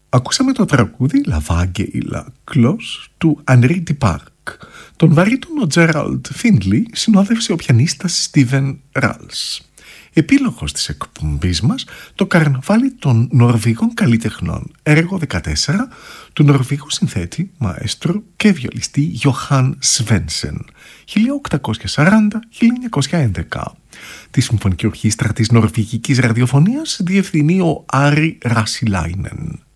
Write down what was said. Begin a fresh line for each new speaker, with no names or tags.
Ακούσαμε το τραγούδι «La Vague et la Cloche» του Henri Duparc. Τον βαρύτονο Gerald Findlay συνόδευσε ο πιανίστας Στίβεν Ράλς. Επίλογος της εκπομπής μας, το καρναβάλι των Νορβηγών καλλιτεχνών, έργο 14 του Νορβηγού συνθέτη, μαέστρου και βιολιστή Γιωχάν Σβένσεν, 1840-1911. Τη Συμφωνική Ορχήστρα της Νορβηγικής Ραδιοφωνίας διευθυνεί ο Άρη Ρασιλάινεν.